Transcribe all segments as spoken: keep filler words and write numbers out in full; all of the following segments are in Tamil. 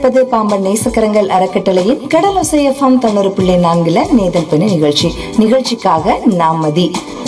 கொண்டிருப்பது பாம்பன் நேசக்கரங்கள் அறக்கட்டளையின் கடலோசை எஃப்எம் தொண்ணூறு புள்ளி நான்குல நேதல் பெண்ணு நிகழ்ச்சி. நிகழ்ச்சிக்காக நாமதி.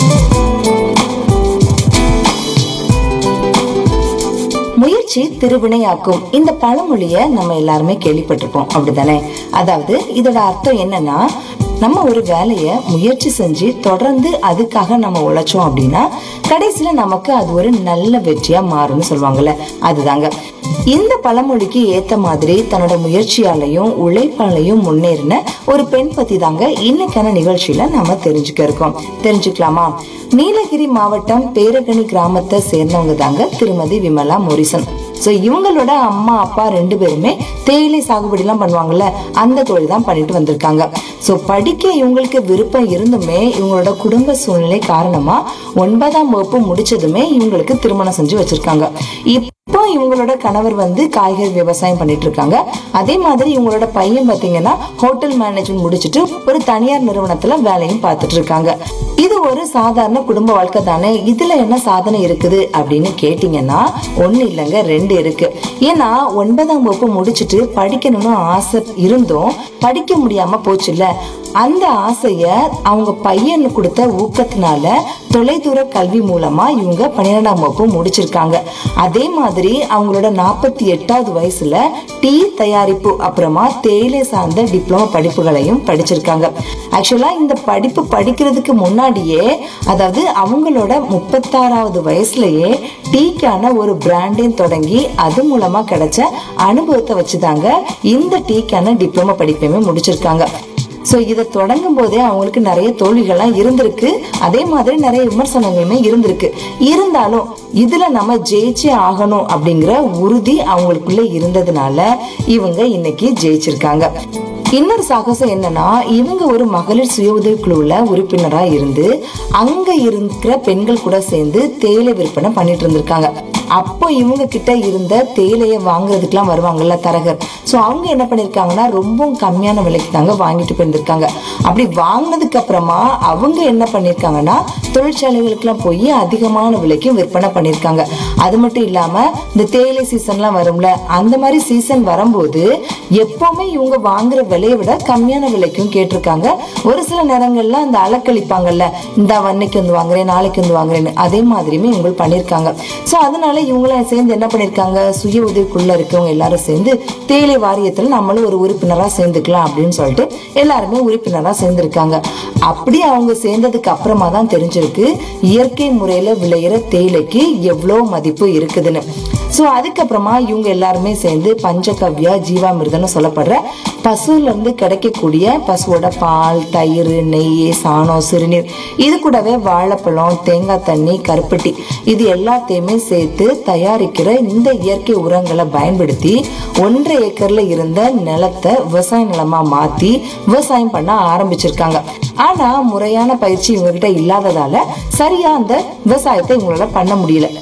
முயற்சி திருவினையாக்கும் இந்த பழமொழிய நம்ம எல்லாருமே கேள்விப்பட்டிருப்போம், அப்படிதானே? அதாவது இதோட அர்த்தம் என்னன்னா, நம்ம ஒரு வேலைய முயற்சி செஞ்சு தொடர்ந்து அதுக்காக நம்ம உழைச்சோம் அப்படின்னா கடைசியில நமக்கு அது ஒரு நல்ல வெற்றியா மாறும்னு சொல்லுவாங்கல்ல, அதுதாங்க. இந்த பழமொழிக்கு ஏத்த மாதிரி தன்னோட முயற்சியாலையும் உழைப்பாலையும் முன்னேறின ஒரு பெண் பத்தி தாங்க இன்னைக்கான நிகழ்ச்சியில நாம தெரிஞ்சுக்க இருக்கோம். தெரிஞ்சுக்கலாமா? நீலகிரி மாவட்டம் பேரகனி கிராமத்தை சேர்ந்தவங்க தாங்க திருமதி விமலா மோரிசன். சோ இவங்களோட அம்மா அப்பா ரெண்டு பேருமே தேயிலை சாகுபடி எல்லாம் பண்ணுவாங்கல்ல, அந்த தொழில் தான் பண்ணிட்டு வந்திருக்காங்க. சோ படிக்க இவங்களுக்கு விருப்பம் இருந்துமே இவங்களோட குடும்ப சூழ்நிலை காரணமா ஒன்பதாம் வகுப்பு முடிச்சதுமே இவங்களுக்கு திருமணம் செஞ்சு வச்சிருக்காங்க. இப்போ இவங்களோட கணவர் வந்து காய்கறி விவசாயம் பண்ணிட்டு இருக்காங்க. அதே மாதிரி இவங்களோட பையன் பாத்தீங்கன்னா ஹோட்டல் மேனேஜ்மெண்ட் முடிச்சுட்டு ஒரு தனியார் நிறுவனத்துல வேலையும் பார்த்துட்டு இருக்காங்க. இது ஒரு சாதாரண குடும்ப வாழ்க்கை தானே. இதுல என்ன சாதனை இருக்குது அப்படின்னு கேட்டீங்கன்னா ஒண்ணு இல்லைங்க, ரெண்டு இருக்கு. ஏன்னா ஒன்பதாம் வகுப்பு முடிச்சுட்டு படிக்கணும்னு ஆசை இருந்தும் படிக்க முடியாம போச்சு இல்ல, அந்த ஆசைய அவங்க பையனு கொடுத்த ஊக்கத்தினால தொலைதூர கல்வி மூலமா இவங்க பன்னிரெண்டாம் வகுப்பு முடிச்சிருக்காங்க. அதே மாதிரி அவங்களோட நாற்பத்தி எட்டாவது வயசுல டீ தயாரிப்பு அப்புறமா தேயிலை சார்ந்த டிப்ளமோ படிப்புகளையும் படிச்சிருக்காங்க. ஆக்சுவலா இந்த படிப்பு படிக்கிறதுக்கு முன்னாடியே, அதாவது அவங்களோட முப்பத்தாறாவது வயசுலயே டீக்கான ஒரு பிராண்டையும் தொடங்கி அது மூலமா கிடைச்ச அனுபவத்தை வச்சுதாங்க இந்த டீக்கான டிப்ளமோ படிப்பையுமே முடிச்சிருக்காங்க. சோ இதை தொடங்கும் போதே அவங்களுக்கு நிறைய தோல்விகள்லாம் இருந்திருக்கு, அதே மாதிரி நிறைய விமர்சனங்களுமே இருந்திருக்கு. இருந்தாலும் இதுல நம்ம ஜெயிச்சே ஆகணும் அப்படிங்கிற உறுதி அவங்களுக்குள்ள இருந்ததுனால இவங்க இன்னைக்கு ஜெயிச்சிருக்காங்க. இன்னொரு சாகசம் என்னன்னா, இவங்க ஒரு மகளிர் சுய உதவி குழுவுல உறுப்பினரா இருந்து அங்க இருக்கிற பெண்கள் கூட சேர்ந்து தேயிலை விற்பனை பண்ணிட்டு இருந்திருக்காங்க. அப்போ இவங்க கிட்ட இருந்த தேயிலைய வாங்குறதுக்கு எல்லாம் வருவாங்கல்ல தரகர், சோ அவங்க என்ன பண்ணிருக்காங்கன்னா ரொம்ப கம்மியான விலைக்கு தாங்க வாங்கிட்டு போயிருந்திருக்காங்க. அப்படி வாங்கினதுக்கு அப்புறமா அவங்க என்ன பண்ணிருக்காங்கன்னா தொழிற்சாலைகளுக்கு எல்லாம் போய் அதிகமான விலைக்கு விற்பனை பண்ணிருக்காங்க. அது மட்டும் இல்லாம இந்த தேயிலை சீசன் எல்லாம் வரும்ல, அந்த மாதிரி சீசன் வரும்போது எப்பவுமே இவங்க வாங்குற விலையை விட கம்மியான விலைக்கும் கேட்டிருக்காங்க. ஒரு சில நேரங்கள்ல அந்த அலக்களிப்பாங்கல்ல, இந்த அன்னைக்கு வந்து வாங்குறேன் நாளைக்கு வந்து வாங்குறேன்னு, அதே மாதிரியுமே இவங்க பண்ணிருக்காங்க. சோ அதனால இவங்கள சேர்ந்து என்ன பண்ணிருக்காங்க, சுய உதவிக்குள்ள இருக்கவங்க எல்லாரும் சேர்ந்து தேயிலை வாரியத்துல நம்மளும் ஒரு உறுப்பினரா சேர்ந்துக்கலாம் அப்படின்னு சொல்லிட்டு எல்லாருமே உறுப்பினரா சேர்ந்திருக்காங்க. அப்படி அவங்க சேர்ந்ததுக்கு அப்புறமா தான் தெரிஞ்சிருக்கு இயற்கை முறையில விளையிற தேயிலைக்கு எவ்வளவு மதிப்பு இருக்குதுன்னு. சோ அதுக்கப்புறமா இவங்க எல்லாருமே சேர்ந்து பஞ்சகவ்யா ஜீவாமிர்தம்னு சொல்லப்படுற பசுல இருந்து கிடைக்கக்கூடிய பசுவோட பால், தயிர், நெய், சாணம், சிறுநீர், இது கூடவே வாழைப்பழம், தேங்காய் தண்ணி, கருப்பட்டி, இது எல்லாத்தையுமே சேர்த்து தயாரிக்கிற இந்த இயற்கை உரங்களை பயன்படுத்தி ஒன்றரை ஏக்கர்ல இருந்த நிலத்தை விவசாய நிலமா மாத்தி விவசாயம் பண்ண ஆரம்பிச்சிருக்காங்க. ஆனா முறையான பயிற்சி இவங்க கிட்ட இல்லாததால சரியா அந்த விவசாயத்தை இவங்களால பண்ண முடியல.